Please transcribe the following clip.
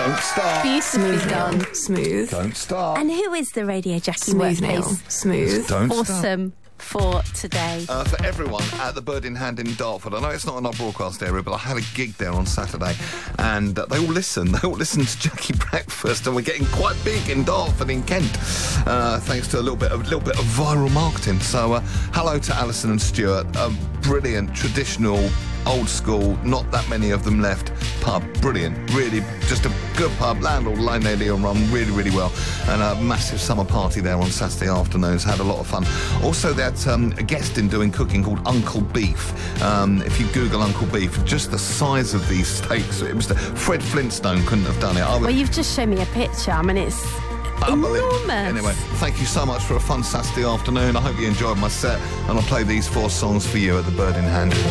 Don't start. Beautifully done. Smooth. Don't start. And who is the Radio Jackie Smooth Neil. workplace? Smooth. Don't start. Awesome for today. For everyone at the Bird in Hand in Dartford, I know it's not on our broadcast area, but I had a gig there on Saturday, and they all listen. They all listen to Jackie Breakfast, and we're getting quite big in Dartford, in Kent, thanks to a little bit of viral marketing. So, hello to Alison and Stuart. A brilliant, traditional, old school, not that many of them left pub. Brilliant, really, just a good pub. Landlord, landlady, and run really, really well. And a massive summer party there on Saturday afternoons. Had a lot of fun. Also, they had a guest in doing cooking called Uncle Beef. If you Google Uncle Beef, just the size of these steaks, it was Fred Flintstone couldn't have done it. Well, you've just shown me a picture. I mean, it's enormous. Anyway, thank you so much for a fun Saturday afternoon. I hope you enjoyed my set, and I'll play these 4 songs for you at the Bird in Hand.